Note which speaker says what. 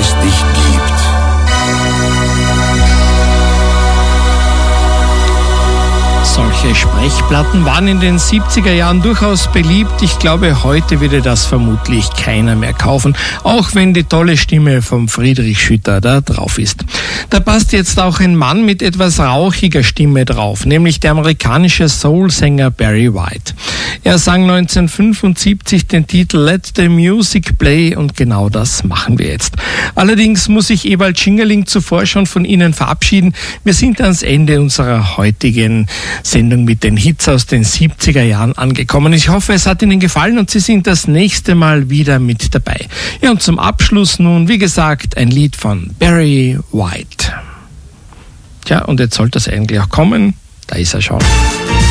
Speaker 1: es dich gibt.
Speaker 2: Solche Sprechplatten waren in den 70er Jahren durchaus beliebt. Ich glaube, heute würde das vermutlich keiner mehr kaufen, auch wenn die tolle Stimme vom Friedrich Schütter da drauf ist. Da passt jetzt auch ein Mann mit etwas rauchiger Stimme drauf, nämlich der amerikanische Soul-Sänger Barry White. Er sang 1975 den Titel Let the Music Play und genau das machen wir jetzt. Allerdings muss ich Ewald Schingerling zuvor schon von Ihnen verabschieden. Wir sind ans Ende unserer heutigen Sendung mit den Hits aus den 70er Jahren angekommen. Ich hoffe, es hat Ihnen gefallen und Sie sind das nächste Mal wieder mit dabei. Ja, und zum Abschluss nun, wie gesagt, ein Lied von Barry White. Tja, und jetzt sollte es eigentlich auch kommen. Da ist er schon.